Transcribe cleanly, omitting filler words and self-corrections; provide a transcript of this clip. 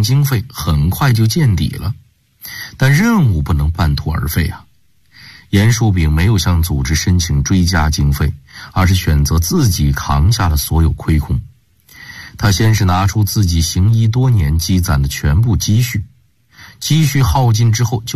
项经费很快就见底了，但任务不能半途而废啊。严树炳没有向组织申请追加经费，而是选择自己扛下了所有亏空。他先是拿出自己行医多年积攒的全部积蓄耗尽之后就